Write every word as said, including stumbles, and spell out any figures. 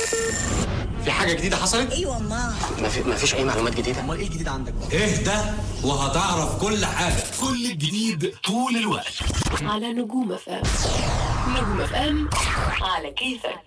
في حاجة جديدة حصلت؟ ايوه ما ما في ما فيش أي معلومات جديدة. امال ايه جديد عندك بقى؟ اهدى وهتعرف كل حاجة. كل الجديد طول الوقت على نجوم اف ام. نجوم اف ام على كيفك.